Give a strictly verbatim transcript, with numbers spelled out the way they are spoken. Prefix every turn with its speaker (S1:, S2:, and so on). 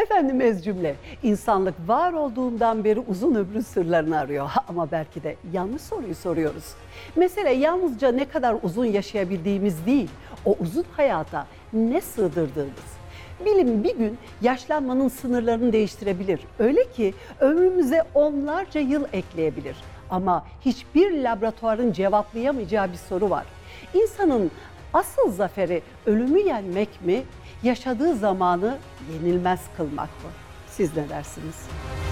S1: Efendim ez cümle, insanlık var olduğundan beri uzun ömrün sırlarını arıyor. Ama belki de yanlış soruyu soruyoruz. Mesele yalnızca ne kadar uzun yaşayabildiğimiz değil, o uzun hayata ne sığdırdığımız. Bilim bir gün yaşlanmanın sınırlarını değiştirebilir. Öyle ki ömrümüze onlarca yıl ekleyebilir. Ama hiçbir laboratuvarın cevaplayamayacağı bir soru var. İnsanın asıl zaferi ölümü yenmek mi, yaşadığı zamanı yenilmez kılmak mı? Siz ne dersiniz?